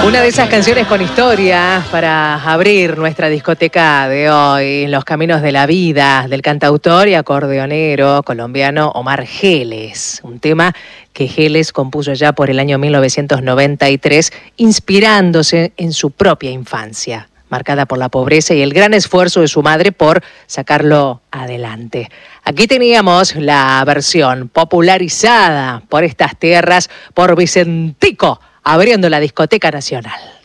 Una de esas canciones con historia para abrir nuestra discoteca de hoy, Los Caminos de la Vida, del cantautor y acordeonero colombiano Omar Geles. Un tema que Geles compuso ya por el año 1993, inspirándose en su propia infancia, marcada por la pobreza y el gran esfuerzo de su madre por sacarlo adelante. Aquí teníamos la versión popularizada por estas tierras por Vicentico, abriendo la Discoteca Nacional.